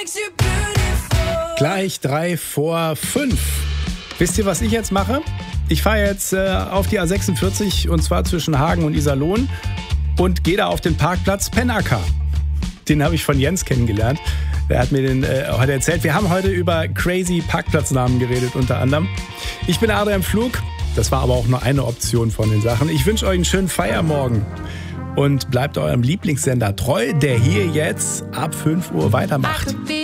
Gleich 3:05. Wisst ihr, was ich jetzt mache? Ich fahre jetzt auf die A46 und zwar zwischen Hagen und Iserlohn und gehe da auf den Parkplatz Pennacker. Den habe ich von Jens kennengelernt. Der hat mir den heute erzählt. Wir haben heute über crazy Parkplatznamen geredet unter anderem. Ich bin Adrian Pflug. Das war aber auch nur eine Option von den Sachen. Ich wünsche euch einen schönen Feiermorgen und bleibt eurem Lieblingssender treu, der hier jetzt ab 5 Uhr weitermacht.